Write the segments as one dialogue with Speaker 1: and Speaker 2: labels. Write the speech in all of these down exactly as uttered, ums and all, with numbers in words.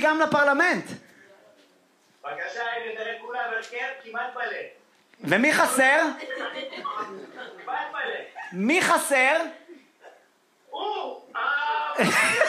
Speaker 1: גם לפרלמנט.
Speaker 2: בבקשה, הנה, תראה כולה ברכב, כמעט מלא.
Speaker 1: ומי חסר?
Speaker 2: כמעט מלא.
Speaker 1: מי חסר?
Speaker 2: הוא! אה...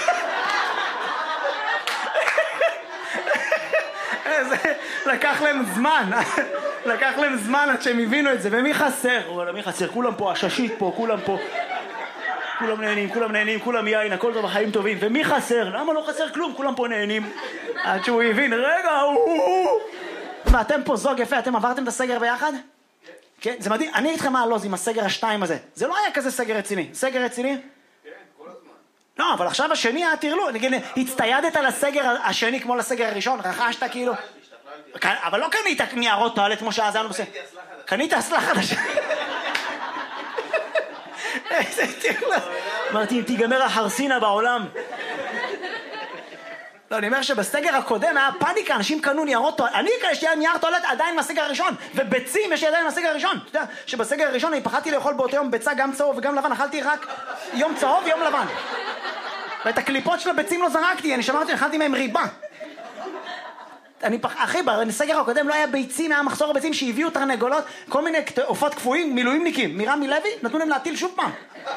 Speaker 1: זה לקח להם זמן, לקח להם זמן עד שהם הבינו את זה. ומי חסר? אבל מי חסר? כולם פה, הששית פה, כולם פה. כולם נהנים, כולם נהנים, כולם יין, הכל טוב, החיים טובים. ומי חסר? למה לא חסר כלום? כולם פה נהנים. עד שהוא הבין, רגע, הוא... ואתם פה זוג יפה, אתם עברתם את הסגר ביחד? כן. זה מדהים, אני איתכם מה הלוז עם הסגר השתיים הזה. זה לא היה כזה סגר רציני. סגר רציני?
Speaker 3: כן, כל הזמן.
Speaker 1: לא, אבל עכשיו השני היה תרלו. נגיד, הצטיידת לסגר השני כמו לסגר הראשון, רכשת כאילו... אבל לא קנית ניירות טואלט כמו שאז היה לנו בסדר. קנית אסלה חדשה. איזה תרלו. אמרתי, אם תיגמר החרסינה בעולם. לא, אני אומר שבסגר הקודם היה פאניקה, אנשים קנו ניירות טואלט. אני יש לי נייר טואלט עדיין מהסגר הראשון, וביצים יש לי עדיין מהסגר הראשון. אתה יודע שבסגר הראשון אני פחדתי לאכול באותו יום ביצה גם צהוב וגם לבן, אכלתי רק יום צהוב ויום לבן. ואת הקליפות של הביצים לא זרקתי, אני שמעתי, אכלתי מהם ריבה. אני פח... אחי, בסגר הקודם לא היה ביצים, היה מחסור הביצים שהביאו תרנגולות, כל מיני עופות קפואים, מילואימניקים, מרמי לוי, נתנו להם להטיל שוב פעם.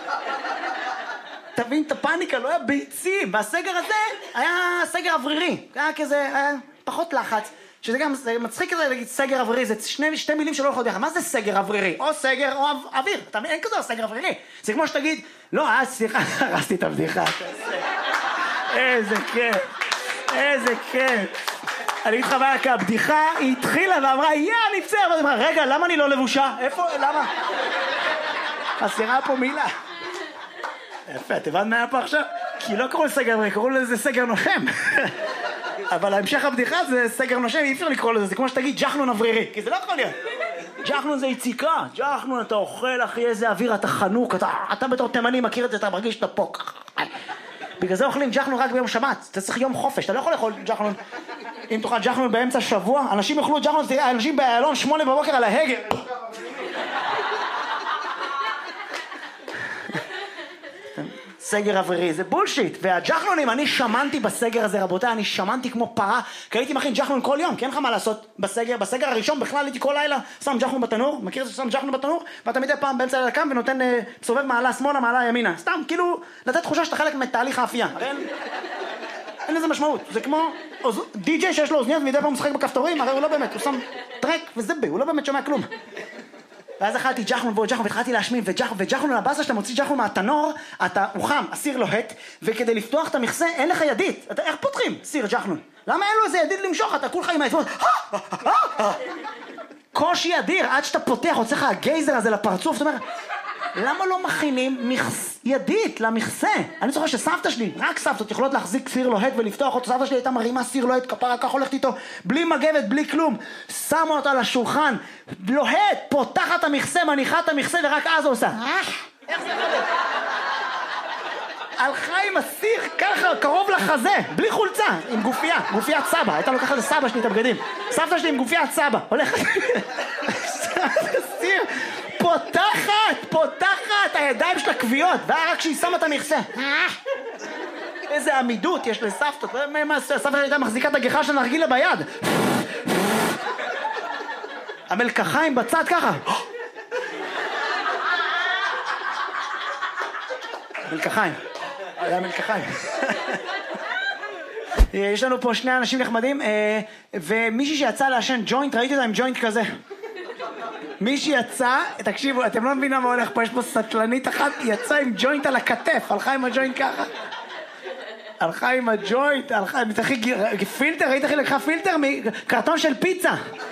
Speaker 1: תבין את הפאניקה, לא היה ביצים, והסגר הזה היה סגר אוורירי, היה כזה, היה פחות לחץ, שזה גם, זה מצחיק כזה להגיד סגר אוורירי, זה שני, שתי מילים שלא יכולות לך, מה זה סגר אוורירי? או סגר או אוויר, אתה מבין, אין כזה סגר אוורירי, זה כמו שתגיד, לא, אה, סליחה, הרסתי את הבדיחה, איזה כיף, איזה כיף. אני אגיד לך מה, כי הבדיחה היא התחילה ואמרה, יא, אני פצר, ואני אמרה, רגע, למה אני לא לבושה? איפה, למה? חסרה פה מילה. יפה, את הבנת מה היה פה עכשיו? כי לא קראו לסגר אוורירי, קראו לזה סגר נושם. אבל המשך הבדיחה זה סגר נושם, אי אפשר לקרוא לזה, זה כמו שתגיד ג'חנון אוורירי, כי זה לא יכול להיות. ג'חנון זה יציקה, ג'חנון אתה אוכל, אחי, איזה אוויר, אתה חנוק, אתה, אתה בתור תימני מכיר את זה, אתה מרגיש שאתה פה. בגלל זה אוכלים ג'חנון רק ביום שבת, אתה צריך יום חופש, אתה לא יכול לאכול ג'חנון. אם תאכל ג'חנון באמצע שבוע, אנשים יאכלו ג'חנון, תראה, אנשים באיילון שמונה בבוקר על ההגר. סגר אוורירי, זה בולשיט, והג'חנונים, אני שמנתי בסגר הזה, רבותיי, אני שמנתי כמו פרה, כי הייתי מכין ג'חנון כל יום, כי אין לך מה לעשות בסגר, בסגר הראשון בכלל הייתי כל לילה שם ג'חנון בתנור, מכיר את זה ששם ג'חנון בתנור, ואתה מדי פעם באמצע לילה קם ונותן, סובב מעלה שמאלה, מעלה ימינה, סתם, כאילו, לתת תחושה שאתה חלק מתהליך האפייה, הרי אין, אין לזה משמעות, זה כמו די-ג'יי שיש לו אוזניות ומדי פעם משחק בכפתורים, הרי הוא לא באמת, הוא שם טרק וזבה, הוא לא באמת שומע כלום. ואז אכלתי ג'חנון ועוד ג'חנון והתחלתי להשמין וג'חנון וג'חנון לבאסה שאתה מוציא ג'חנון מהתנור אתה הוא חם, הסיר לוהט וכדי לפתוח את המכסה אין לך ידית אתה, איך פותחים סיר ג'חנון? למה אין לו איזה ידית למשוך? אתה כולך עם האצבעות קושי אדיר עד שאתה פותח הוצא לך הגייזר הזה לפרצוף זאת אומרת למה לא מכינים ידית למכסה? אני זוכר שסבתא שלי, רק סבתות יכולות להחזיק סיר לוהט ולפתוח אותו סבתא שלי הייתה מרימה סיר לוהט כפרה כך הולכת איתו בלי מגבת, בלי כלום שמה אותה על השולחן לוהט, פותחת המכסה, מניחה את המכסה ורק אז עושה איך זה חלק? הלכה עם הסיר ככה קרוב לחזה בלי חולצה, עם גופייה גופיית סבא, הייתה לוקחת לסבא שלי את הבגדים סבתא שלי עם גופיית סבא הולכת סיר פותחת, פותחת, הידיים של הכוויות, רק כשהיא שמה את המכסה. איזה עמידות יש לסבתות, סבתא הייתה מחזיקה את הגיחה של הנרגילה ביד. המלקחיים בצד ככה. מלקחיים, היה מלקחיים. יש לנו פה שני אנשים נחמדים, ומישהי שיצא לעשן ג'וינט, ראיתי אותה עם ג'וינט כזה. מי שיצא, תקשיבו, אתם לא מבינים מה הולך פה, יש פה סטלנית אחת, יצאה עם ג'וינט על הכתף, הלכה עם הג'וינט ככה. הלכה עם הג'וינט, הלכה, מתחי פילטר, ראית איך לקחה פילטר מקרטון של פיצה.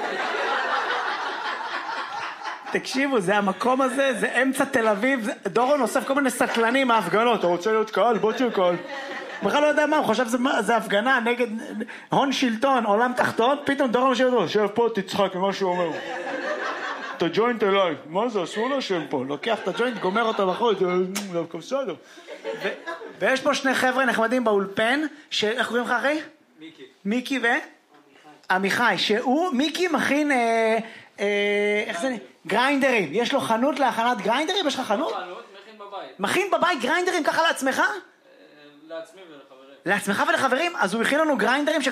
Speaker 1: תקשיבו, זה המקום הזה, זה אמצע תל אביב, דורון אוסף כל מיני סטלנים מההפגנות, אתה רוצה להיות קהל, בוא תהיה קהל. בכלל לא יודע מה, הוא חושב שזה הפגנה נגד הון שלטון, עולם תחתון, פתאום דורון יושב אותו, שב פה תצחק ממה שהוא אומר. את הג'וינט אליי, מה זה, אסור לשם פה, לוקח את הג'וינט, גומר אותו בחוץ, זה דווקא בסדר. ויש פה שני חבר'ה נחמדים באולפן, איך קוראים לך אחי?
Speaker 3: מיקי.
Speaker 1: מיקי ו? עמיחי, שהוא, מיקי מכין, איך זה, גריינדרים, יש לו חנות להכנת גריינדרים, יש לך חנות?
Speaker 3: חנות, מכין בבית.
Speaker 1: מכין בבית גריינדרים ככה לעצמך?
Speaker 3: לעצמי ולחברים.
Speaker 1: לעצמך ולחברים? אז הוא הכין לנו גריינדרים